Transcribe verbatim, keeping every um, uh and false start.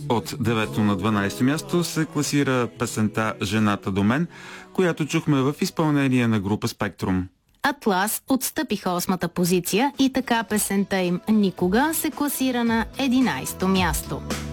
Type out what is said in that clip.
От девето на дванадесето място се класира песента "Жената до мен", която чухме в изпълнение на група Спектрум. Атлас отстъпиха осмата позиция и така песента им "Никога" се класира на единадесето място.